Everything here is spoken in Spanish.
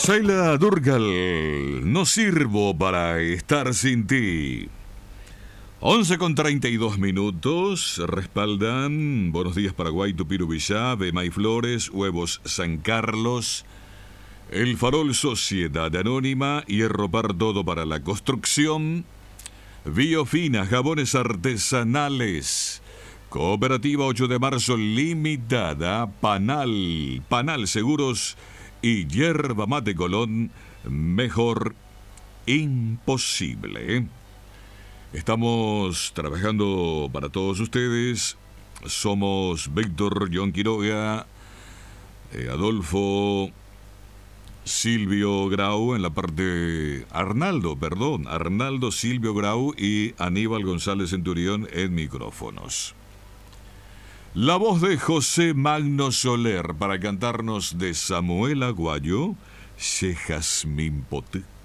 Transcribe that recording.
Saila Durgal, no sirvo para estar sin ti. 11:32 respaldan Buenos Días Paraguay, Tupirubillá, Bemay Flores, Huevos San Carlos, El Farol Sociedad Anónima, Hierro Pardodo para la construcción, Biofina, jabones artesanales, Cooperativa 8 de marzo limitada, Panal Seguros y Yerba Mate Colón, mejor imposible. Estamos trabajando para todos ustedes. Somos Víctor, John Quiroga, Adolfo, Silvio Grau en la parte... Arnaldo, Silvio Grau y Aníbal González Centurión en micrófonos. La voz de José Magno Soler para cantarnos de Samuel Aguayo, She Jazmín Poté.